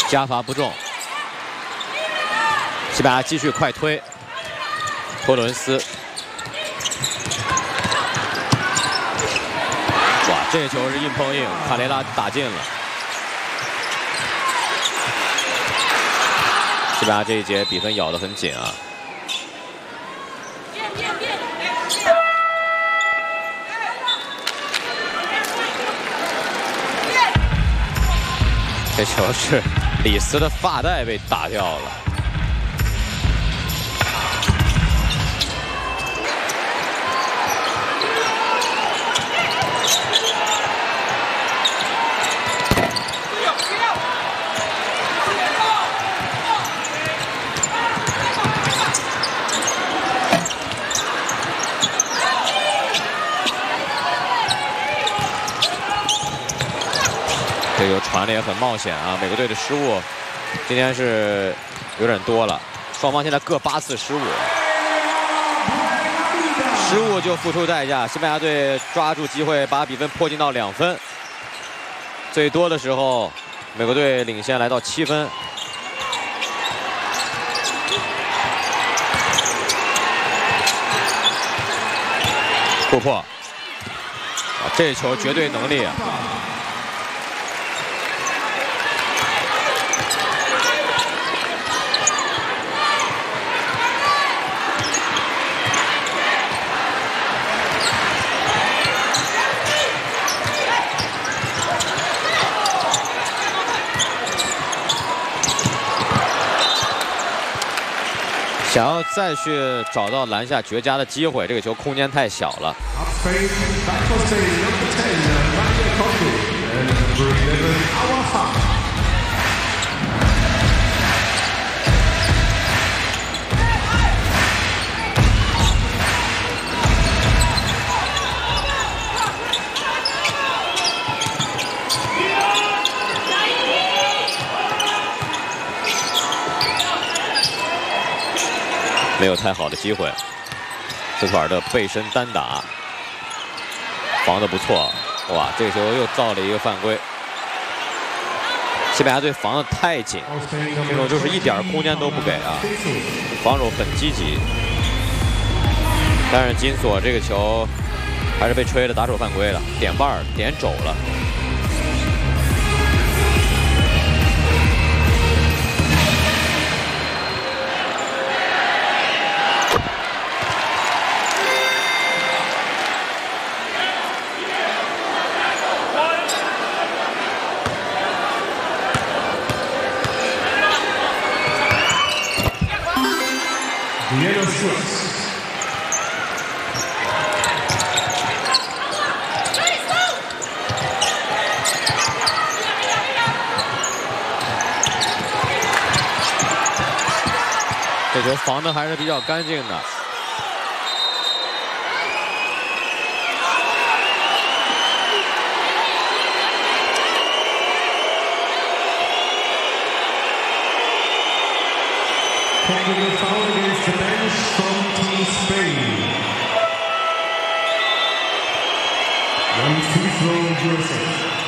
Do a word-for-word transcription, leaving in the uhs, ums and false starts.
加罚不中。西班牙继续快推，托伦斯。哇，这球是硬碰硬，卡雷拉打进了。西班牙这一节比分咬得很紧啊。 这球是里斯的发带被打掉了。这个传的也很冒险啊！美国队的失误今天是有点多了，双方现在各八次失误，失误就付出代价。西班牙队抓住机会把比分迫近到两分，最多的时候美国队领先来到七分。突破，啊，这球绝对能力啊！ 想要再去找到篮下绝佳的机会，这个球空间太小了。没有太好的机会，斯图尔的背身单打，防得不错。哇，这个球又造了一个犯规。西班牙队防得太紧，这种就是一点空间都不给啊，防守很积极。但是金索这个球还是被吹了打手犯规了，点腕儿点肘了。 这球防的还是比较干净的。 Technical foul against the bench from Team Spain. One free throw, U S A.